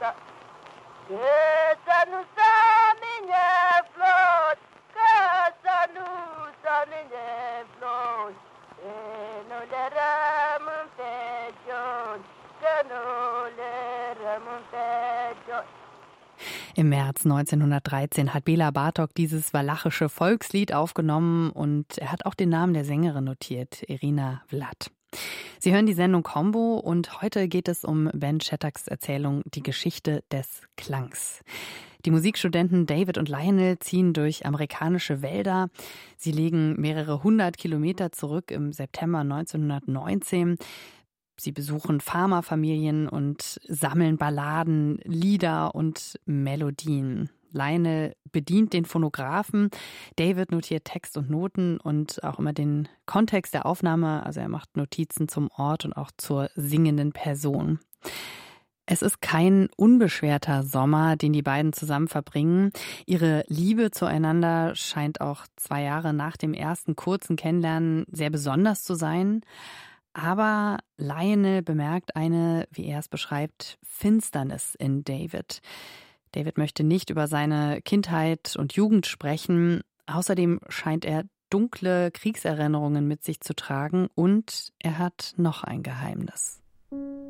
Que ça nous amène flotte, que ça nous amène flotte, et nous les remontons, que nous les remontons. Im März 1913 hat Bela Bartók dieses walachische Volkslied aufgenommen und er hat auch den Namen der Sängerin notiert, Irina Vlad. Sie hören die Sendung Combo und heute geht es um Ben Shattucks Erzählung Die Geschichte des Klangs. Die Musikstudenten David und Lionel ziehen durch amerikanische Wälder. Sie legen mehrere 100 Kilometer zurück im September 1919. Sie besuchen Farmerfamilien und sammeln Balladen, Lieder und Melodien. Lionel bedient den Phonographen, David notiert Text und Noten und auch immer den Kontext der Aufnahme. Also er macht Notizen zum Ort und auch zur singenden Person. Es ist kein unbeschwerter Sommer, den die beiden zusammen verbringen. Ihre Liebe zueinander scheint auch 2 Jahre nach dem ersten kurzen Kennenlernen sehr besonders zu sein. Aber Lionel bemerkt eine, wie er es beschreibt, Finsternis in David. David möchte nicht über seine Kindheit und Jugend sprechen. Außerdem scheint er dunkle Kriegserinnerungen mit sich zu tragen und er hat noch ein Geheimnis.